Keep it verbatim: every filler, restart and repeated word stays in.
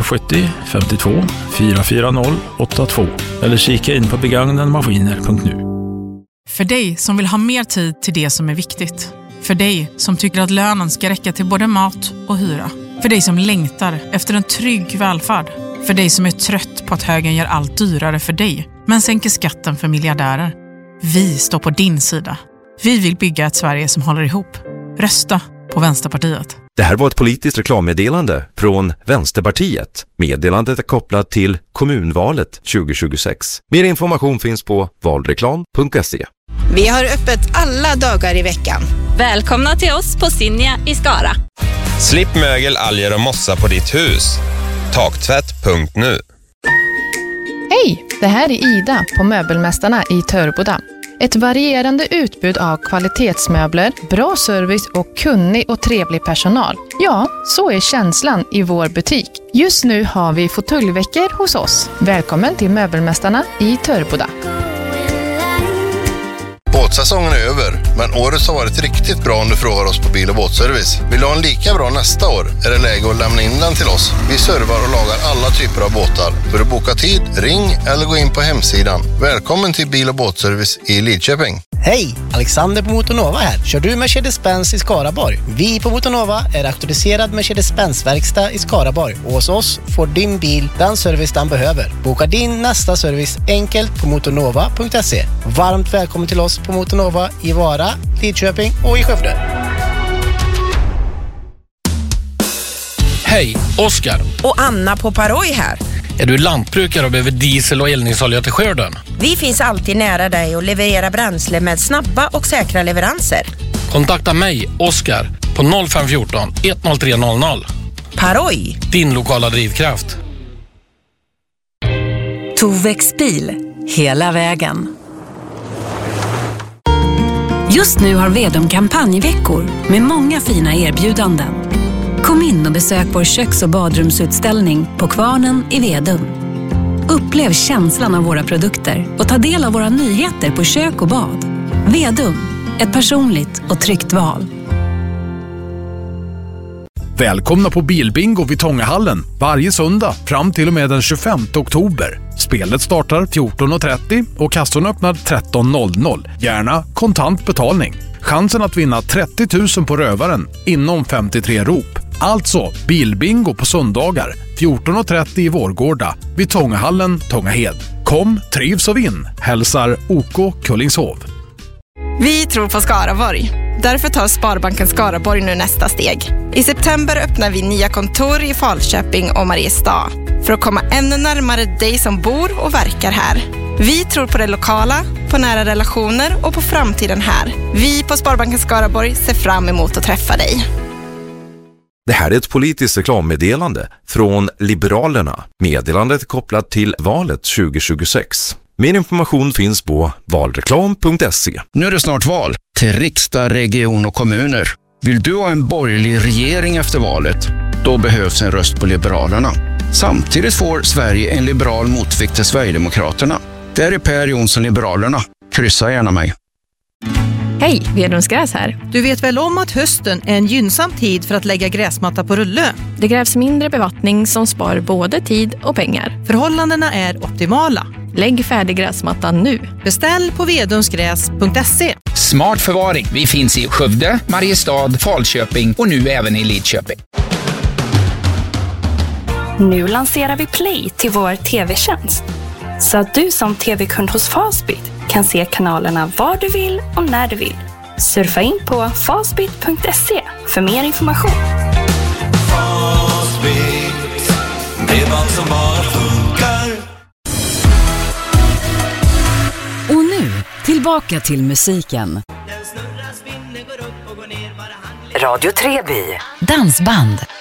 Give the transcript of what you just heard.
noll sju noll femtiotvå fyra fyra noll åtta två eller kika in på begagnademaskiner punkt nu. För dig som vill ha mer tid till det som är viktigt. För dig som tycker att lönen ska räcka till både mat och hyra. För dig som längtar efter en trygg välfärd. För dig som är trött på att högern gör allt dyrare för dig men sänker skatten för miljardärer. Vi står på din sida. Vi vill bygga ett Sverige som håller ihop. Rösta på Vänsterpartiet. Det här var ett politiskt reklammeddelande från Vänsterpartiet. Meddelandet är kopplat till kommunvalet tjugo tjugosex. Mer information finns på valreklam punkt se. Vi har öppet alla dagar i veckan. Välkomna till oss på Sinja i Skara. Slipp mögel, alger och mossa på ditt hus. Taktvätt punkt nu. Hej, det här är Ida på Möbelmästarna i Törboda. Ett varierande utbud av kvalitetsmöbler, bra service och kunnig och trevlig personal. Ja, så är känslan i vår butik. Just nu har vi fåtöljveckor hos oss. Välkommen till Möbelmästarna i Törboda. Båtsäsongen är över, men året har varit riktigt bra om du frågar oss på Bil- och båtservice. Vill du ha en lika bra nästa år är det läge att lämna in den till oss. Vi servar och lagar alla typer av båtar. För att boka tid, ring eller gå in på hemsidan. Välkommen till Bil- och båtservice i Lidköping. Hej, Alexander på Motornova här. Kör du Mercedes-Benz i Skaraborg? Vi på Motornova är auktoriserad Mercedes-Benz-verkstad i Skaraborg. Och hos oss får din bil den service den behöver. Boka din nästa service enkelt på motornova punkt se. Varmt välkommen till oss på Motornova i Vara, Lidköping och i Skövde. Hej, Oskar. Och Anna på Paroj här. Är du lantbrukare och behöver diesel och eldningsolja till skörden? Vi finns alltid nära dig och levererar bränsle med snabba och säkra leveranser. Kontakta mig, Oskar, på noll fem ett fyra ett noll tre noll noll. Paroj! Din lokala drivkraft. Tovex bil, hela vägen. Just nu har Vedum kampanjveckor med många fina erbjudanden. Kom in och besök vår köks- och badrumsutställning på Kvarnen i Vedum. Upplev känslan av våra produkter och ta del av våra nyheter på kök och bad. Vedum, ett personligt och tryggt val. Välkomna på Bilbingo vid Tångahallen varje söndag fram till och med den tjugofemte oktober. Spelet startar fjorton trettio och kassan öppnar tretton noll noll. Gärna kontant betalning. Chansen att vinna trettio tusen på rövaren inom femtiotre rop. Alltså Bilbingo på söndagar fjorton trettio i Vårgårda vid Tångahallen, Tångahed. Kom, trivs och vinn. Hälsar O K Kullingshov. Vi tror på Skaraborg. Därför tar Sparbanken Skaraborg nu nästa steg. I september öppnar vi nya kontor i Falköping och Mariestad för att komma ännu närmare dig som bor och verkar här. Vi tror på det lokala, på nära relationer och på framtiden här. Vi på Sparbanken Skaraborg ser fram emot att träffa dig. Det här är ett politiskt reklammeddelande från Liberalerna. Meddelandet är kopplat till valet tjugo tjugosex. Mer information finns på valreklam punkt se. Nu är det snart val till riksdag, region och kommuner. Vill du ha en borgerlig regering efter valet? Då behövs en röst på Liberalerna. Samtidigt får Sverige en liberal motvikt till Sverigedemokraterna. Där är Per Jonsson Liberalerna. Kryssa gärna mig. Hej, Vedums Gräs här. Du vet väl om att hösten är en gynnsam tid för att lägga gräsmatta på rulle? Det krävs mindre bevattning som spar både tid och pengar. Förhållandena är optimala. Lägg färdig gräsmattan nu. Beställ på vedumsgräs punkt se. Smart förvaring. Vi finns i Skövde, Mariestad, Falköping och nu även i Lidköping. Nu lanserar vi Play till vår tv-tjänst. Så att du som tv-kund hos Fastbit kan se kanalerna var du vill och när du vill. Surfa in på fastbit punkt se för mer information. Fastbit, bredband som bara funkar. Och nu, tillbaka till musiken. Radio Treby, dansband.